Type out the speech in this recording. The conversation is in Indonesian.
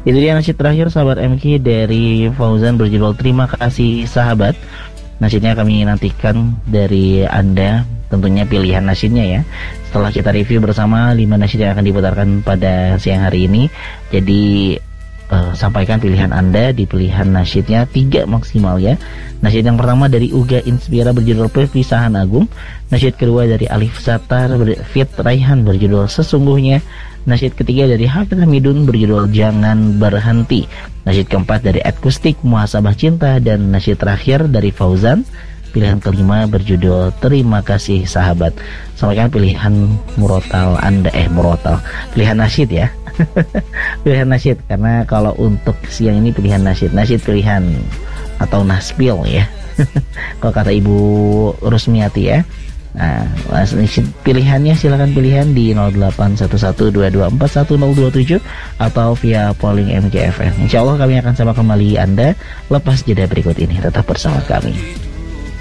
Itu dia nasyid terakhir sahabat MK dari Fauzan berjudul Terima Kasih Sahabat. Nasyidnya kami nantikan dari Anda, tentunya pilihan nasyidnya ya. Setelah kita review bersama 5 nasyid yang akan diputarkan pada siang hari ini. Jadi sampaikan pilihan Anda di pilihan nasyidnya 3 maksimal ya. Nasyid yang pertama dari Uga Inspira berjudul Perpisahan Agung. Nasyid kedua dari Alif Satar Fit Raihan berjudul Sesungguhnya. Nasyid ketiga dari Hafid Hamidun berjudul Jangan Berhenti. Nasyid keempat dari Akustik Muhasabah Cinta. Dan nasyid terakhir dari Fauzan, pilihan kelima berjudul Terima Kasih Sahabat. Sampaikan pilihan murotal Anda, pilihan nasyid ya. Pilihan nasyid, karena kalau untuk siang ini pilihan nasyid pilihan atau naspil ya. Kalau kata Ibu Rusmiati ya. Nah, pilihannya silakan pilihan di 081122411027 atau via polling MKFM. Insya Allah kami akan sama kembali Anda lepas jeda berikut ini. Tetap bersama kami.